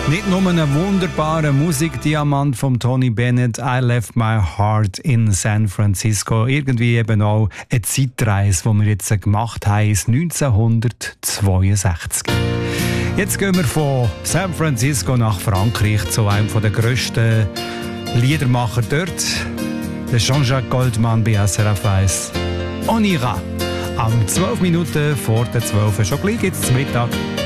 Nicht nur ein wunderbarer Musikdiamant von Tony Bennett, I Left My Heart in San Francisco. Irgendwie eben auch eine Zeitreise, die wir jetzt gemacht haben, ist 1962. Jetzt gehen wir von San Francisco nach Frankreich zu einem der grössten Liedermacher dort, der Jean-Jacques Goldman bei SRF 1. On ira. Am 12 Minuten vor der 12 schon gleich geht's zum Mittag.